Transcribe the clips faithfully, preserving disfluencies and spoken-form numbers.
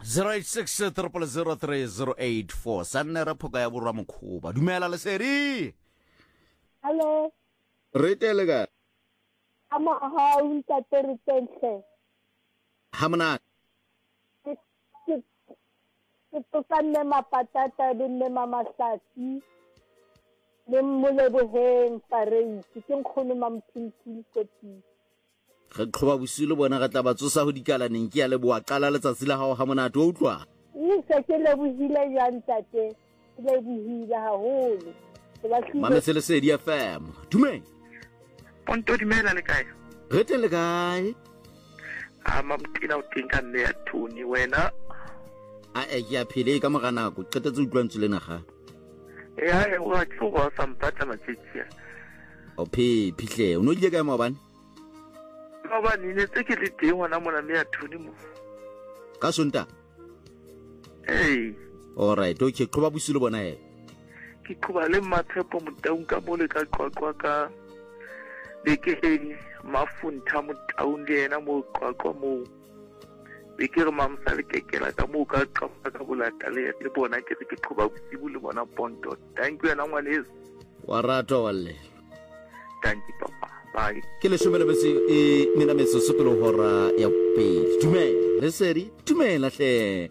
zero eight six triple zero three zero eight four sa nne re phoka ya borwa mokhuba dumela Lesedi. Hello. Re tele ka Ama ha unta teritense. ha mona Ke tsanne mapatata le nne mamasati. Le mmoleboheng pareisi ke nkgono mampintsi koti. re qhoba bosilo bona ga tla ba tsosa ho dikalaneng ke ya leboa qala letsatsi la hao ha monate o utlwa. Ise ke lebohile jang tate. Ke lebohile haholo. Mametse Lesedi F M. Dumeng. Ponto dumela le kae? Re tele kae? Ah mamtina o teng ka nne ya Tony wena. A e ke ya phele ka mora nako qetetse utlwantse le naga. Ya e wa tlo go sampatla matsetsi. O phe phihle o no ile ka mo bana? Ba ba ni ne tse ke le teng ngwana mona me ya Tony mo. Ka sonta. Hey. All right, okay, qoba bosilo bona he. Ke qoba le mathepo motaung ka mo le ka qwaqwa ka le ke mafunta motaung le ena mo qwaqwa mo. Be ke re mamsa le kekela ka mo ka qwaqwa ka bolata le le bona ke re ke qoba bosibu le bona Ponto. Thank you ena ngwane. Wa rata walle. Thank you papa. Bye. Ke le shomela bese e mina metso sepelo hora ya pedi. Dumela Lesedi, dumela hle.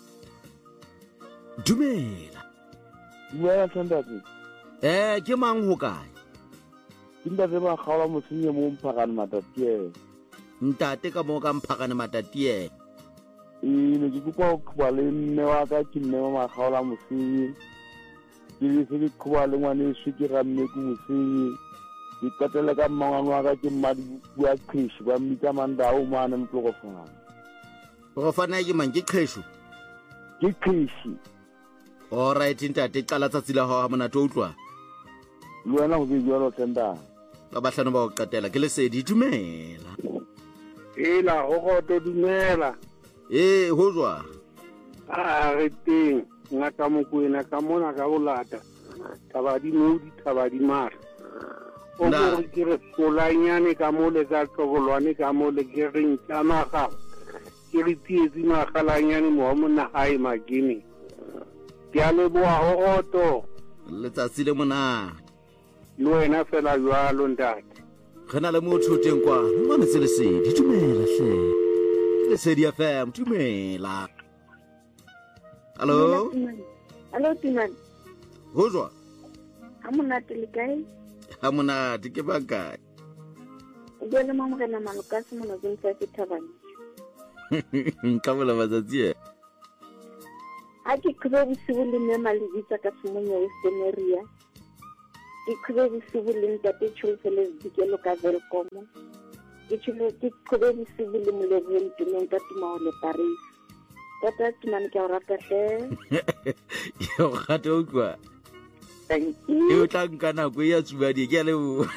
Dumela. Dumela Thandati. Eh ke mang ho kae? Tinda re ba kgaola mosenye mo Mphakane Matatie. Ntate ka mo ka Mphakane Matatie. E ne ke kopa ho qhoba le mme wa ka ke mme wa kgaola mosenye. Ke le se ke qhoba le ngwane se ke ra mme ku mosenye. Ke katela ka mmangwana wa ka ke mmadi bua qhishi ba mmitsa Mandao mane Mtlogofana. Go fana ke mang ke qhesho? Ke qhishi. All right ntate qala tsatsi la hao ha monate o utlwa. Le wena ho be jwalo Thandati. Ba bahlano ba go qatela ke Lesedi dumela. Ela ho go to dumela. Eh ho jwa. Ah re teng ngata mokwena ka mona ka bolata. Taba di no di taba di mara. O go re ke re solanyane ka mo le ka tlobolwane ka mo le ke re ntama ga. Ke re tietsi magalanyane mo mona hae magini. Ke a leboa ho oto. Letsatsi le mona. Le wena fela jwalo ntate. Re na le motho teng kwa Mametse Lesedi dumela hle. Lesedi F M dumela. Hello. Hello Timan. Ho jwa. Ha monate le kae? Ha monate ke ba kae? O bua le Mamorena Malokase mona go ntse ke thabane. Ka bola matsatsi e. Ha ke khube bosibu le mme Malebitsa ka semonyo e Semeria. Ke khube bosibu le ntate Tsholofele Dikelo ka Velkomo. Ke tsholo ke khube bosibu le Molebeng Tumeng ka Tumahole Paris. Tata Timan ke o rata hle. Yo rata o kwa. Thank you. E o tla nka nako e ya tsubadi ke a lebo.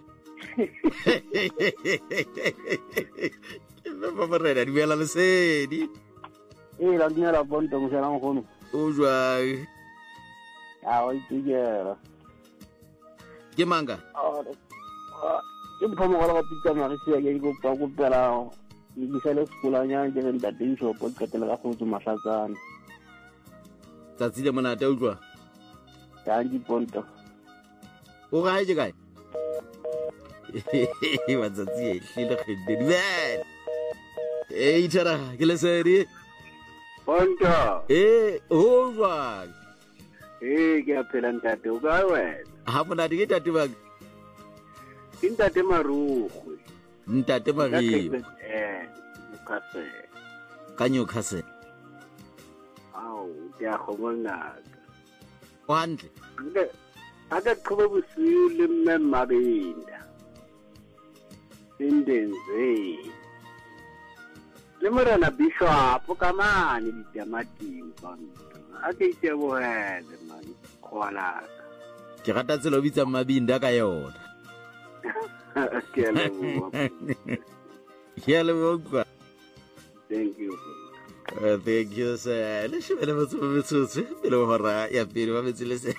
Ke ba ba rena di bela Lesedi. E la dinela Ponto mo sera ngono. O jwa. Ah o itigela. Ke manga. Ah. Ke mphamo ga la pitsa magisi ya ke go pa go pela. Ke sele skola nya ke nda dinsho po ka tela ga go tsoma tsatsana. Tsatsi le monate o jwa. Tangi Ponto. O ga je kae? Wa tsatsi e hlile khende di bad. Eh itara ke Lesedi. Ponto. Eh o jwa. Eh ke a phela ntate o ka wena. Ha monate ke tate ba. Ke ntate Marugwe. Ntate Mari. Eh, Newcastle. Ka Newcastle. Au, ya go bona. Wantle. Nde aka qhoba bosiu le mme Mabinda. Indenze. Le morena Bishop ka mane di tamating Ponto. Ake itse bo hele man. Khwala. Ke rata tselo bitsa Mabinda ka yona. Ke a leboha. Ke a leboha. Thank you. Uh, thank you, sir. Le shebele batho ba metsotso pele hora ya pele ba metse le se.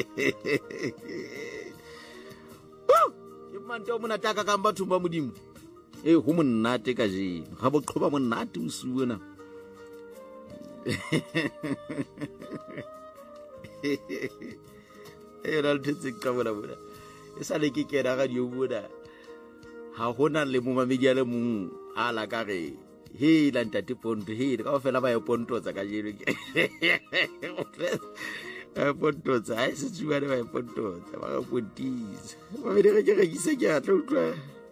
Ke mante o mona taka ka batho ba modimo. Eh ho monate ka je. Ga bo qhoba monate o suona. e ra ntse ka bona bona e sa le ke kena ga di bona ha hona le mo mamedi le mong ala ka re he la ntate Ponto he ka fela ba e Ponto tsa ka jelo ke e Ponto tsa e se tswa le ba e Ponto tsa ba ga Pontis ba be re ke ga ke se ke a tlotla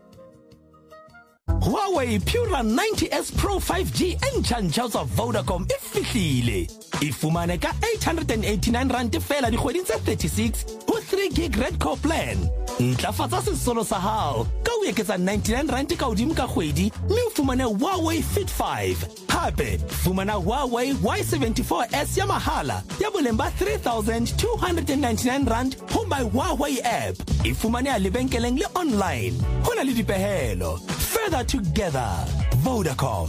Huawei Pura ninety S Pro five G entšhantšha tsa Vodacom e fihlile. E fumane ka eight hundred eighty-nine rand fela dikgweding tse thirty-six ho three gig Red Core plan. Ntlafatsa sesolo sa hao ka o eketsa ninety-nine rand ka hodimo ka kgwedi mme o fumane Huawei Fit five. Hape fumana Huawei Y seventy-four S ya mahala ya boleng ba three thousand two hundred ninety-nine rand ho my Huawei app. E fumane a lebenkeleng le online. Ho na le dipehelo. Further together, Vodacom.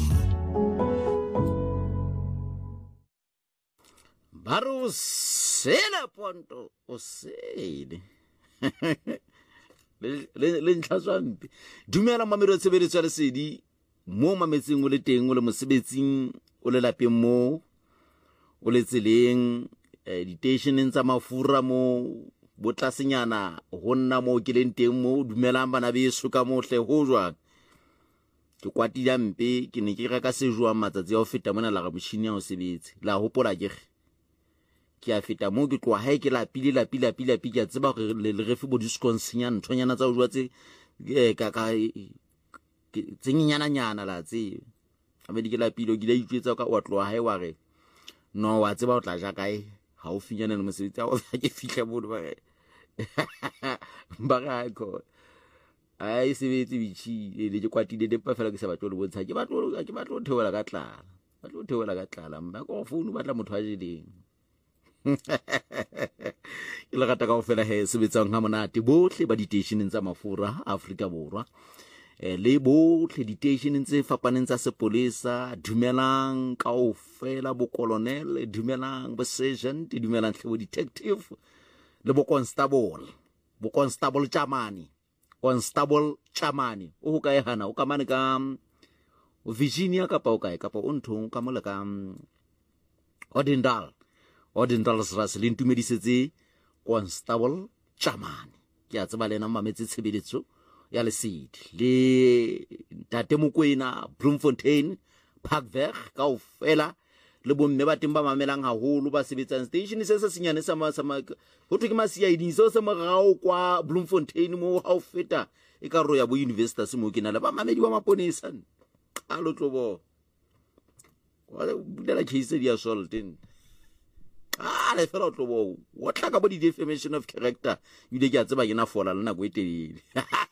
Baro sela Ponto o sele. Le le ntlhatswampe. Dumela mamelo tshebeletso ya lesedi mo mametseng o le teng o le mosebetsing o le lapeng mo o le tseleng di stationeng tsa mafura mo botlasenyana ho nna mo ke leng teng mo dumelang bana beso ka mohle ho jwa ke kwatile mpe ke ne ke reka sejwa matsatsi a ho feta mona la ga motšhini ya ho sebetse la hopola ke ke a feta mo ke tloa hae ke la pile la pile la pile ke a tseba gore le refe bo Wisconsin nthonyana tsa ho jwa tse ka ka tsenyenyana nyana la tse a me di ke la pile ke la itsetsa ka wa tloa hae wa re no wa tseba o tla ja kae ha o finyana le mosebetsi a o ke fihla mo ba ba ga ko ai sebetse bitshi le ke kwatile de pa fela ke sa batlo le bontsha ke batlo ke batlo theola ka tlala batlo theola ka tlala mba ko founu batla motho a jeleng ke la gata ka go fela he sebetsang ha monate bohle ba di stationeng tsa mafura Afrika Borwa le bohle di stationeng tse fapaneng tsa sepolesa dumelang ka o fela bo colonel dumelang bo sergeant dumelang hle bo detective le bo constable bo constable Chamani Constable Chamani o ka e hana o ka mane ka Virginia ka pa o kae ka pa o nthong ka mola ka Odindal Odindal sra se le ntumedisetse Constable Chamani ke a tseba lena mametse tshebeletso ya lesedi le Tate Mokoena Bloemfontein Parkberg ka o fela le bomme ba teng ba mamelang haholo ba sebetsang station se se senyane sa ma ho thwe ke masia idi so se morao kwa Bloemfontein mo ha o feta e ka ro ya bo university mo ke na le ba mamedi ba maponesa a lo tlobo wa bulela case di assault in a le fela tlobo wa tla ka bo di defamation of character ile ke a tseba ke na fola le na go etelele